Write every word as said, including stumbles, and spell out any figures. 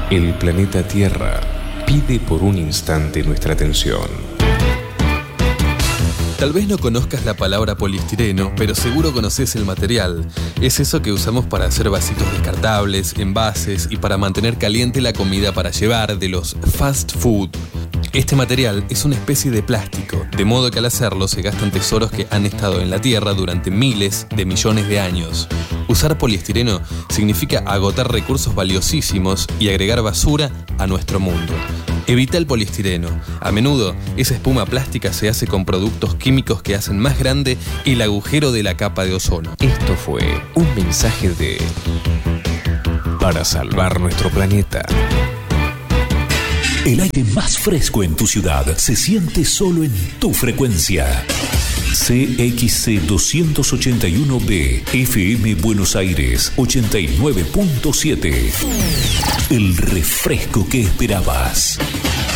El planeta Tierra pide por un instante nuestra atención. Tal vez no conozcas la palabra poliestireno, pero seguro conoces el material. Es eso que usamos para hacer vasitos descartables, envases y para mantener caliente la comida para llevar de los fast food. Este material es una especie de plástico, de modo que al hacerlo se gastan tesoros que han estado en la Tierra durante miles de millones de años. Usar poliestireno significa agotar recursos valiosísimos y agregar basura a nuestro mundo. Evita el poliestireno. A menudo, esa espuma plástica se hace con productos químicos que hacen más grande el agujero de la capa de ozono. Esto fue un mensaje de Para salvar nuestro planeta. El aire más fresco en tu ciudad se siente solo en tu frecuencia. C X C doscientos ochenta y uno B, F M Buenos Aires ochenta y nueve punto siete. El refresco que esperabas.